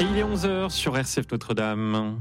Et il est 11h sur RCF Notre-Dame.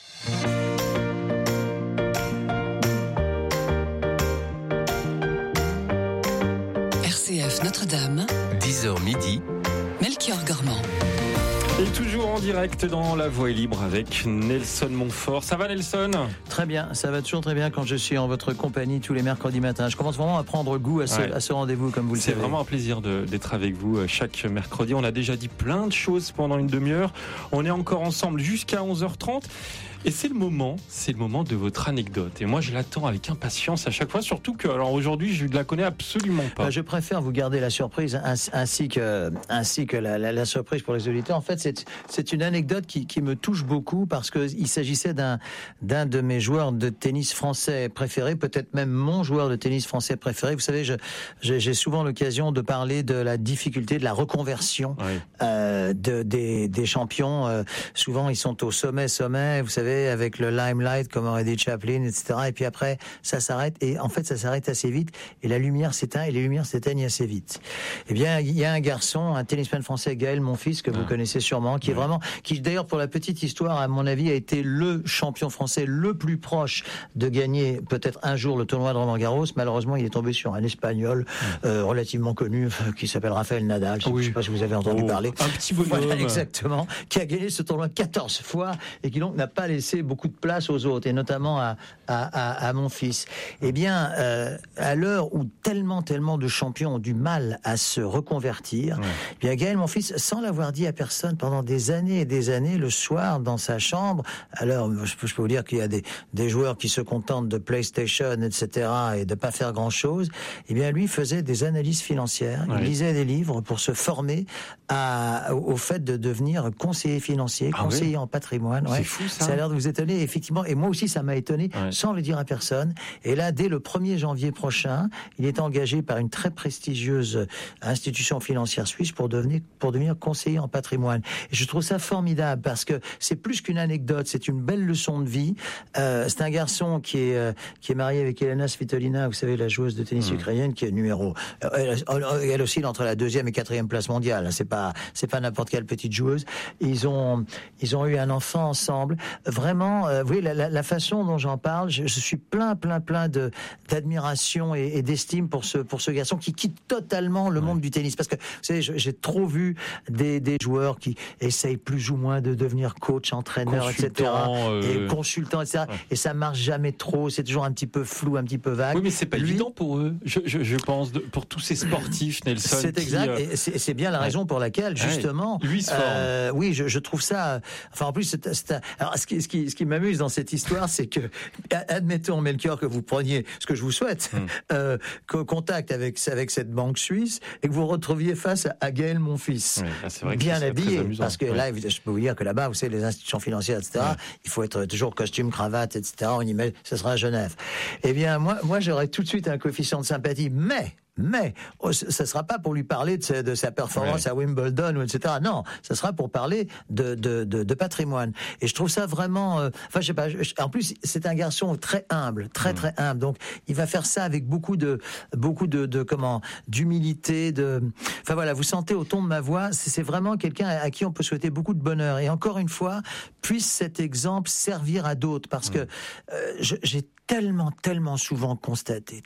RCF Notre-Dame, 10h midi, Melchior Gormand. Et toujours en direct dans La Voix est libre avec Nelson Montfort. Ça va Nelson ? Très bien, ça va toujours très bien quand je suis en votre compagnie tous les mercredis matins. Je commence vraiment à prendre goût à ce rendez-vous, comme vous le savez. C'est vraiment un plaisir d'être avec vous chaque mercredi. On a déjà dit plein de choses pendant une demi-heure. On est encore ensemble jusqu'à 11h30. Et c'est le moment de votre anecdote. Et moi, je l'attends avec impatience à chaque fois, surtout que, alors aujourd'hui, je ne la connais absolument pas. Je préfère vous garder la surprise ainsi que la surprise pour les auditeurs. En fait, c'est une anecdote qui me touche beaucoup parce que il s'agissait d'un de mes joueurs de tennis français préférés, peut-être même mon joueur de tennis français préféré. Vous savez, j'ai souvent l'occasion de parler de la difficulté de la reconversion des champions. Souvent, ils sont au sommet. Vous savez, avec le limelight, comme aurait dit Chaplin, etc. Et puis après, ça s'arrête. Et en fait, ça s'arrête assez vite. Et la lumière s'éteint. Et les lumières s'éteignent assez vite. Eh bien, il y a un garçon, un tennisman français, Gaël Monfils, que vous connaissez sûrement, qui d'ailleurs, pour la petite histoire, à mon avis, a été le champion français le plus proche de gagner peut-être un jour le tournoi de Roland-Garros. Malheureusement, il est tombé sur un Espagnol relativement connu qui s'appelle Rafael Nadal. Je ne sais pas si vous avez entendu parler. Un petit bonhomme. Voilà, exactement. Qui a gagné ce tournoi 14 fois et qui donc n'a pas laissé beaucoup de place aux autres, et notamment à mon fils. Eh bien, à l'heure où tellement de champions ont du mal à se reconvertir, eh bien Gaël, mon fils, sans l'avoir dit à personne pendant des années et des années, le soir dans sa chambre, alors je peux vous dire qu'il y a des joueurs qui se contentent de PlayStation, etc., et de pas faire grand-chose, eh bien lui faisait des analyses financières, il lisait des livres pour se former au fait de devenir conseiller financier, conseiller en patrimoine. C'est fou ça. Ça a l'air de vous étonner, effectivement, et moi aussi ça m'a étonné, sans le dire à personne. Et là, dès le 1er janvier prochain, il est engagé par une très prestigieuse institution financière suisse pour devenir conseiller en patrimoine. Et je trouve ça formidable parce que c'est plus qu'une anecdote, c'est une belle leçon de vie. C'est un garçon qui est marié avec Elena Svitolina, vous savez, la joueuse de tennis ukrainienne, qui est numéro. Elle oscille entre la 2e et 4e place mondiale. C'est pas n'importe quelle petite joueuse. Ils ont eu un enfant ensemble. Vraiment, vous voyez, la façon dont j'en parle, je suis plein d'admiration et d'estime pour ce garçon qui quitte totalement le monde du tennis. Parce que, vous savez, j'ai trop vu des joueurs qui essayent plus ou moins de devenir coach, entraîneur, etc. Et consultant, etc. Et ça marche jamais trop, c'est toujours un petit peu flou, un petit peu vague. Oui, mais c'est pas évident pour eux, je pense, pour tous ces sportifs, Nelson. C'est exact, et c'est bien la raison pour laquelle, justement, lui se forme. oui, je trouve ça, enfin, en plus, alors, ce qui m'amuse dans cette histoire, c'est que, admettons, Melchior, que vous preniez, ce que je vous souhaite, contact avec cette banque suisse, et que vous retrouviez face à Gaël Monfils. C'est vrai que bien c'est habillé, très amusant. parce que là, je peux vous dire que là-bas, vous savez, les institutions financières, etc., il faut être toujours costume, cravate, etc., on y met, ce sera à Genève. Eh bien, moi, j'aurais tout de suite un coefficient de sympathie, mais ça sera pas pour lui parler de sa performance à Wimbledon ou etc. Non, ça sera pour parler de patrimoine. Et je trouve ça vraiment, enfin je sais pas. En plus, c'est un garçon très humble, très humble. Donc il va faire ça avec beaucoup de d'humilité. Enfin voilà, vous sentez au ton de ma voix, c'est vraiment quelqu'un à qui on peut souhaiter beaucoup de bonheur. Et encore une fois, puisse cet exemple servir à d'autres, parce que j'ai tellement souvent constaté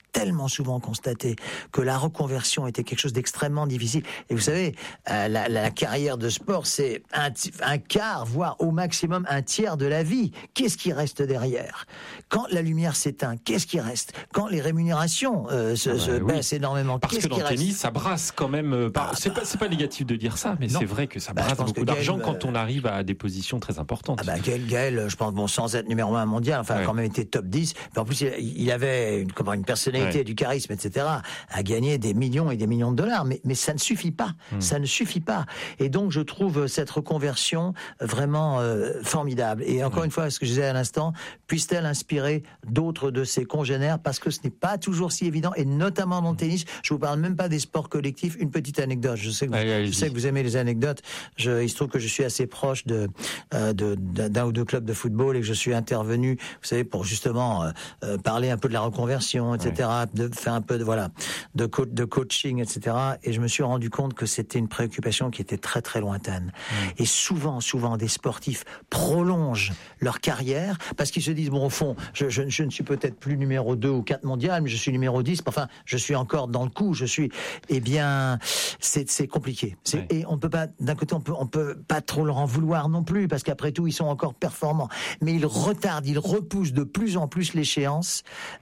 que la reconversion était quelque chose d'extrêmement difficile. Et vous savez, la carrière de sport, c'est un quart, voire au maximum un tiers de la vie. Qu'est-ce qui reste derrière? Quand la lumière s'éteint, qu'est-ce qui reste? Quand les rémunérations se baissent énormément, parce que dans le tennis, ça brasse quand même. C'est pas négatif de dire ça, mais c'est vrai que ça brasse beaucoup d'argent quand on arrive à des positions très importantes. Gaël, je pense, sans être numéro 1 mondial, enfin, a quand même été top 10. Mais en plus, il avait une personnalité, du charisme, etc., à gagner des millions et des millions de dollars. Mais ça ne suffit pas. Ça ne suffit pas. Et donc, je trouve cette reconversion vraiment formidable. Et encore une fois, ce que je disais à l'instant, puisse-t-elle inspirer d'autres de ses congénères, parce que ce n'est pas toujours si évident, et notamment dans le tennis. Je vous parle même pas des sports collectifs. Une petite anecdote. Je sais que vous aimez les anecdotes. Il se trouve que je suis assez proche d'un ou deux clubs de football et que je suis intervenu, vous savez, pour justement parler un peu de la reconversion, etc., de faire un peu de coaching, etc. Et je me suis rendu compte que c'était une préoccupation qui était très très lointaine. Et souvent, des sportifs prolongent leur carrière parce qu'ils se disent bon, au fond, je ne suis peut-être plus numéro 2 ou 4 mondial, mais je suis numéro 10. Enfin, je suis encore dans le coup. Eh bien, c'est compliqué. Et on peut pas, d'un côté, on peut pas trop leur en vouloir non plus parce qu'après tout, ils sont encore performants. Mais ils retardent, ils repoussent de plus en plus l'échéance.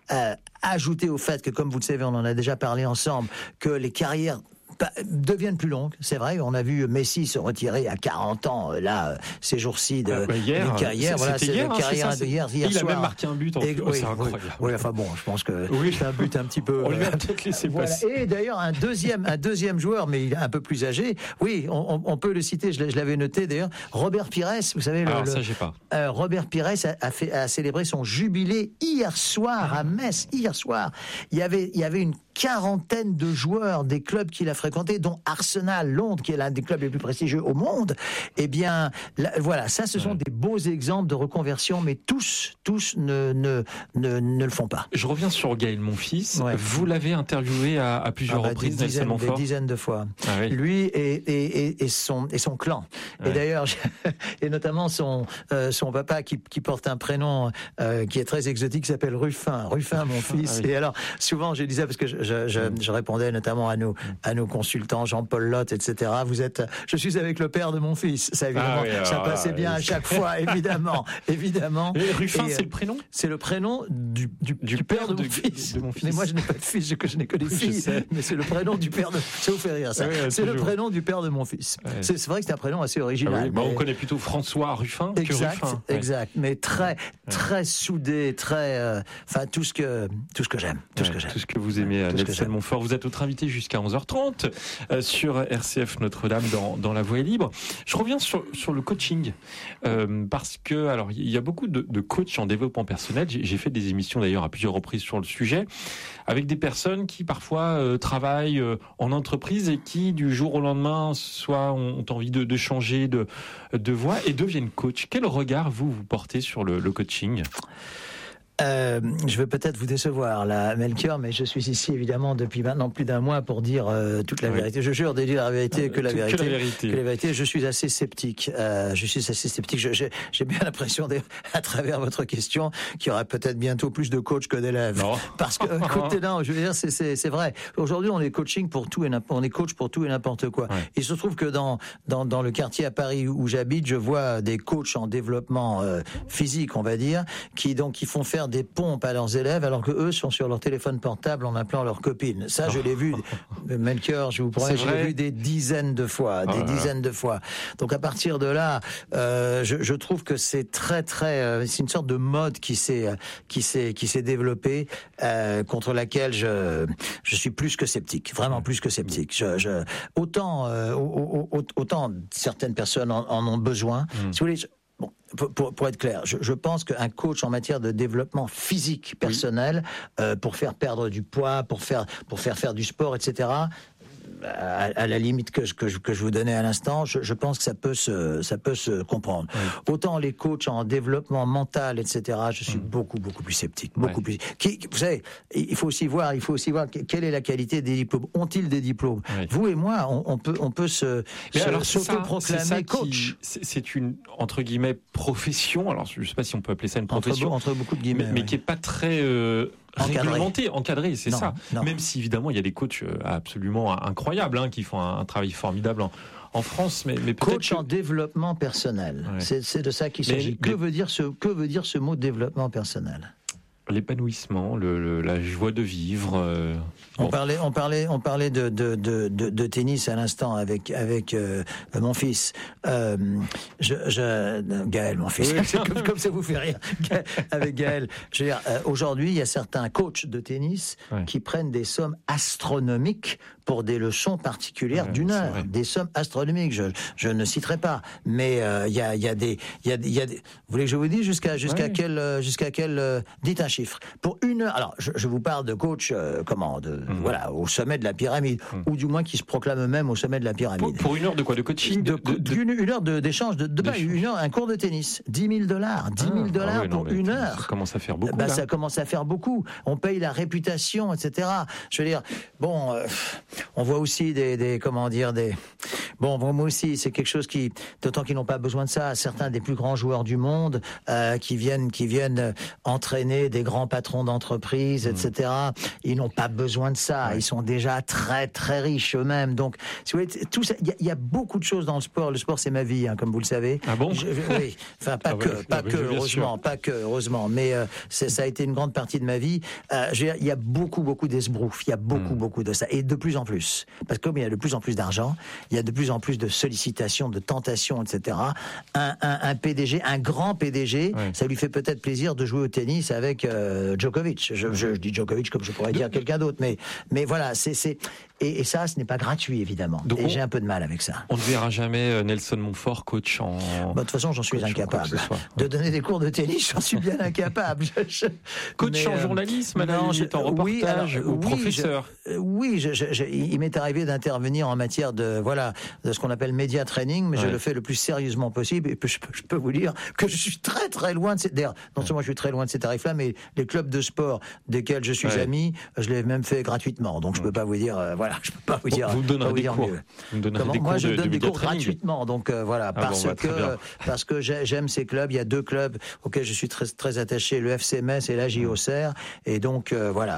Ajouté au fait que, comme vous le savez, on en a déjà parlé ensemble, que les carrières deviennent plus longues, c'est vrai. On a vu Messi se retirer à 40 ans, là, ces jours-ci de carrière. Voilà, c'est hier, carrière de hier il soir. a même marqué un but en plus. C'est incroyable. Oui, enfin bon, je pense que c'est un but un petit peu. On lui a peut-être laissé passer. Et d'ailleurs, un deuxième joueur, mais il est un peu plus âgé. Oui, on peut le citer, je l'avais noté d'ailleurs. Robert Pires, vous savez. Ça, j'ai pas. Robert Pires a célébré son jubilé hier soir à Metz. Hier soir, il y avait une quarantaine de joueurs des clubs qu'il a fréquentés, dont Arsenal, Londres, qui est l'un des clubs les plus prestigieux au monde. Eh bien, voilà, ça, ce sont des beaux exemples de reconversion, mais tous ne le font pas. Je reviens sur Gaël Monfils. Vous l'avez interviewé à plusieurs reprises, Nelson Montfort. Des dizaines de fois. Lui et son clan. Et d'ailleurs, et notamment son papa qui porte un prénom qui est très exotique, qui s'appelle Ruffin, mon fils. Et alors, souvent, je disais, parce que je répondais notamment à nos consultants, Jean-Paul Lotte, etc. Je suis avec le père de mon fils. Ça, évidemment, ça passait bien à chaque fois, évidemment. Et Ruffin, c'est le prénom? C'est le prénom du père de mon fils. Mais moi, je n'ai pas de fils, je n'ai que des filles. Mais c'est le prénom du père de... Ça vous fait rire, ça. C'est le prénom du père de mon fils. C'est vrai que c'est un prénom assez original. On connaît plutôt François Ruffin que Ruffin. Exact. Mais très soudé, très... Enfin, tout ce que j'aime. Tout ce que vous aimez, Nelson Montfort. Vous êtes notre invité jusqu'à 11h30 sur RCF Notre-Dame dans La Voie est libre. Je reviens sur le coaching parce que, alors, il y a beaucoup de coachs en développement personnel. J'ai fait des émissions d'ailleurs à plusieurs reprises sur le sujet avec des personnes qui parfois travaillent en entreprise et qui du jour au lendemain soit ont envie de changer de voie et deviennent coach. Quel regard vous portez sur le coaching ? Je vais peut-être vous décevoir, là, Melchior, mais je suis ici évidemment depuis maintenant plus d'un mois pour dire toute la vérité. Je jure de dire la vérité que la vérité. Je suis assez sceptique. J'ai bien l'impression, à travers votre question, qu'il y aura peut-être bientôt plus de coachs que d'élèves. Non. Parce que, écoutez, non, je veux dire, c'est vrai. Aujourd'hui, on est coach pour tout et n'importe quoi. Ouais. Il se trouve que dans le quartier à Paris où j'habite, je vois des coachs en développement physique, on va dire, qui font faire des pompes à leurs élèves alors que eux sont sur leur téléphone portable en appelant leurs copines. Ça, je l'ai vu, Melchior, je vous promets, je l'ai vu des dizaines de fois, Donc à partir de là, je trouve que c'est c'est une sorte de mode qui s'est développée contre laquelle je suis plus que sceptique, vraiment plus que sceptique. Autant certaines personnes en ont besoin. Si vous voulez. Bon, pour être clair, je pense qu'un coach en matière de développement physique personnel, pour faire perdre du poids, pour faire du sport, etc., à la limite que je vous donnais à l'instant, je pense que ça peut se comprendre. Oui. Autant les coachs en développement mental, etc., je suis beaucoup plus sceptique, plus. Vous savez, il faut aussi voir quelle est la qualité des diplômes. Ont-ils des diplômes? Vous et moi, on peut s'autoproclamer coach. C'est une entre guillemets profession. Alors je ne sais pas si on peut appeler ça une profession entre beaucoup de guillemets, mais qui est pas très réglementé, encadré, c'est ça. Non. Même si évidemment il y a des coachs absolument incroyables qui font un travail formidable en France, mais peut-être coach en développement personnel. Ouais. C'est de ça qu'il s'agit. Que veut dire ce mot développement personnel? L'épanouissement, la joie de vivre. On parlait de tennis à l'instant avec mon fils. Gaël, mon fils. Oui. comme ça vous fait rire. Avec Gaël. Je veux dire, aujourd'hui, il y a certains coachs de tennis qui prennent des sommes astronomiques pour des leçons particulières d'une heure. Des sommes astronomiques. Je ne citerai pas. Mais il y a des. Vous voulez que je vous dise jusqu'à quel dites un chiffre. Pour 1 heure, alors je vous parle de coach, voilà, au sommet de la pyramide, ou du moins qui se proclame eux-mêmes au sommet de la pyramide. Pour 1 heure de quoi? De coaching? Une heure d'échange, un cours de tennis. $10 000. $10 000 pour 1 heure. Ça commence à faire beaucoup. Ça commence à faire beaucoup. On paye la réputation, etc. Je veux dire, on voit aussi moi aussi, c'est quelque chose d'autant qu'ils n'ont pas besoin de ça. Certains des plus grands joueurs du monde, qui viennent entraîner des grands patrons d'entreprise, etc. Ils n'ont pas besoin de ça. Ils sont déjà très, très riches eux-mêmes. Donc, si vous voyez, tout ça, il y a beaucoup de choses dans le sport. Le sport, c'est ma vie, comme vous le savez. Ah bon? Oui. Enfin, pas que, heureusement. Mais ça a été une grande partie de ma vie. Il y a beaucoup d'esbrouf. Il y a beaucoup de ça. Et de plus en plus. Parce que comme il y a de plus en plus d'argent, il y a de plus en plus de sollicitations, de tentations, etc. Un PDG, un grand PDG, ça lui fait peut-être plaisir de jouer au tennis avec Djokovic. Je dis Djokovic comme je pourrais dire quelqu'un d'autre. Mais voilà, et ça, ce n'est pas gratuit, évidemment. Donc et j'ai un peu de mal avec ça. On ne verra jamais Nelson Montfort coach en... De toute façon, j'en suis incapable. De donner des cours de tennis, j'en suis bien incapable. Coach en journalisme, en reportage ou professeur? Il m'est arrivé d'intervenir en matière de ce qu'on appelle média training, mais je le fais le plus sérieusement possible. Et je peux vous dire que je suis très très loin de ces... D'ailleurs, non seulement je suis très loin de ces tarifs-là, mais les clubs de sport desquels je suis ami, je l'ai même fait gratuitement. Donc je peux pas vous dire... je peux pas vous dire. Vous donnerez des cours. Moi, je donne des cours gratuitement. Donc parce que j'aime ces clubs. Il y a 2 clubs auxquels je suis très très attaché, le FC Metz et l'AJ Auxerre. Et donc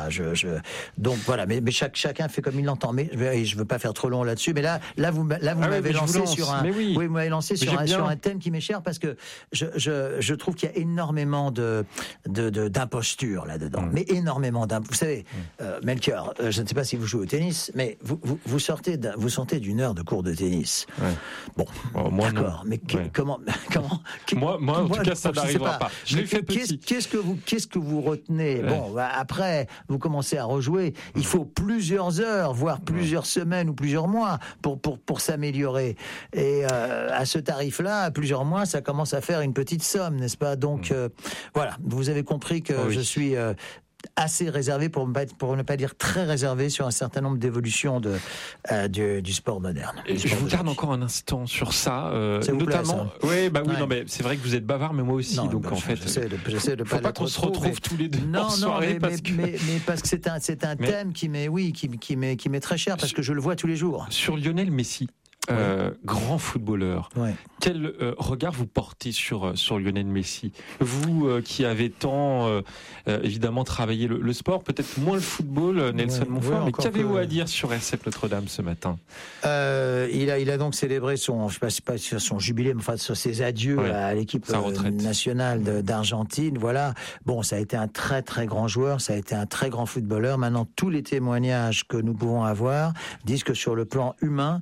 mais chacun fait comme il l'entend. Mais je veux pas faire trop long là-dessus. Mais là vous m'avez lancé sur un. Vous m'avez lancé sur un thème qui m'est cher parce que je trouve qu'il y a énormément d'imposture là-dedans. Mais énormément d'imposture. Vous savez, Melchior, je ne sais pas si vous jouez au tennis, mais vous sortez d'une heure de cours de tennis. Bon, moi d'accord, non. mais comment moi en tout cas ça n'arrivera pas. Je l'ai fait petit. Qu'est-ce que vous retenez? Bon, après vous commencez à rejouer. Il faut plusieurs heures, voire plusieurs semaines ou plusieurs mois pour s'améliorer. Et à ce tarif-là, plusieurs mois, ça commence à faire une petite somme, n'est-ce pas? Donc voilà, vous avez compris que je suis assez réservé, pour ne pas dire très réservé, sur un certain nombre d'évolutions du sport moderne. Je vous garde encore un instant sur ça, notamment. Non, mais c'est vrai que vous êtes bavard, mais moi aussi. Donc en fait, j'essaie de pas qu'on se retrouve tous les deux en soirée, mais parce que c'est un thème qui m'est très cher, parce que je le vois tous les jours. Sur Lionel Messi. Grand footballeur. Quel regard vous portez sur Lionel Messi? Vous qui avez tant évidemment travaillé le sport, peut-être moins le football, Nelson Montfort, mais qu'avez-vous à dire sur RCF Notre-Dame ce matin? Il a donc célébré son jubilé, mais enfin sur ses adieux à l'équipe nationale d'Argentine. Voilà. Bon, ça a été un très très grand joueur, ça a été un très grand footballeur. Maintenant, tous les témoignages que nous pouvons avoir disent que sur le plan humain,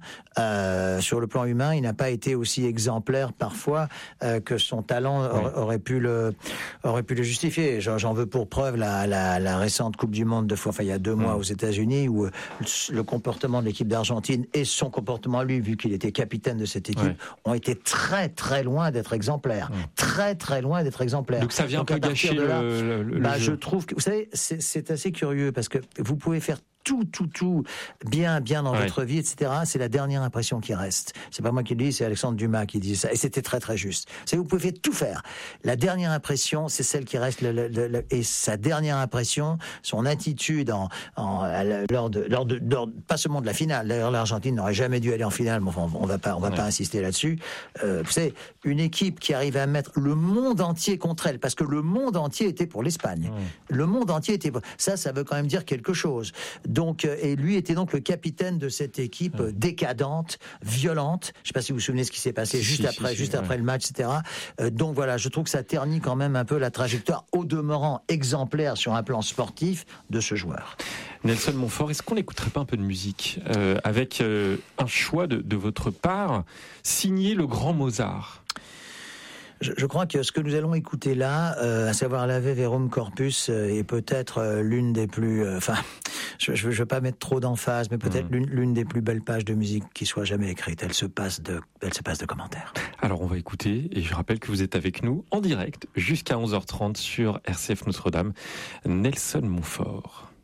il n'a pas été aussi exemplaire parfois que son talent aurait pu le justifier. J'en veux pour preuve la récente Coupe du Monde il y a 2 mois aux États-Unis, où le comportement de l'équipe d'Argentine et son comportement lui, vu qu'il était capitaine de cette équipe, ont été très très loin d'être exemplaires. Très très loin d'être exemplaires. Donc ça vient un peu gâcher le jeu. Je trouve que, vous savez, c'est assez curieux parce que vous pouvez faire tout bien dans votre vie, etc. C'est la dernière impression qui reste. C'est pas moi qui le dis, c'est Alexandre Dumas qui dit ça. Et c'était très très juste. Vous pouvez tout faire. La dernière impression, c'est celle qui reste. Et sa dernière impression, son attitude lors de pas seulement de la finale. D'ailleurs, l'Argentine n'aurait jamais dû aller en finale. Mais enfin, on va pas insister là-dessus. Vous savez, une équipe qui arrive à mettre le monde entier contre elle, parce que le monde entier était pour l'Espagne. Le monde entier était pour... Ça veut quand même dire quelque chose. Donc, et lui était donc le capitaine de cette équipe décadente, violente. Je ne sais pas si vous vous souvenez ce qui s'est passé juste après le match, etc. Donc voilà, je trouve que ça ternit quand même un peu la trajectoire, au demeurant exemplaire sur un plan sportif, de ce joueur. Nelson Montfort, est-ce qu'on n'écouterait pas un peu de musique avec un choix de votre part, signé le grand Mozart? Je crois que ce que nous allons écouter là, à savoir l'Ave Verum Corpus, est peut-être l'une des plus... je veux pas mettre trop d'emphase, mais peut-être l'une des plus belles pages de musique qui soit jamais écrite. Elle se passe de commentaires. Alors on va écouter, et je rappelle que vous êtes avec nous en direct jusqu'à 11h30 sur RCF Notre-Dame, Nelson Montfort.